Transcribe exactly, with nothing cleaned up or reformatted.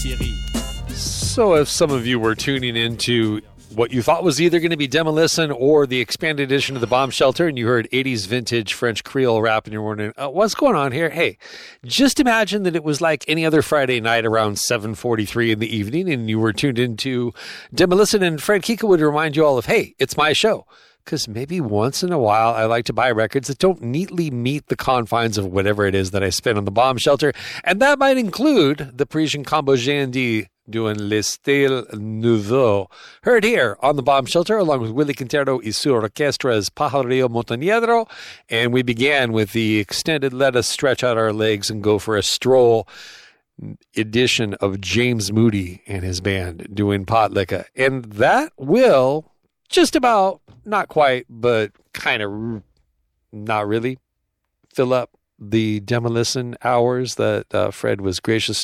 Thierry. So if some of you were tuning into what you thought was either going to be Demolisten or the expanded edition of the Bomb Shelter, and you heard eighties vintage French Creole rap, and you're wondering, uh, what's going on here? Hey, just imagine that it was like any other Friday night around seven forty-three in the evening, and you were tuned into Demolisten, and Fred Kika would remind you all of, hey, it's my show. Because maybe once in a while, I like to buy records that don't neatly meet the confines of whatever it is that I spend on the Bomb Shelter. And that might include the Parisian combo G and D doing Le Style Nouveau. Heard here on the Bomb Shelter, along with Willie Quintero y su orquestra's Pajarillo Montañedro. And we began with the extended Let Us Stretch Out Our Legs and Go for a Stroll edition of James Moody and his band doing Pot Licka. And that will just about, not quite, but kind of not really fill up the Demolisten hours that uh, Fred was gracious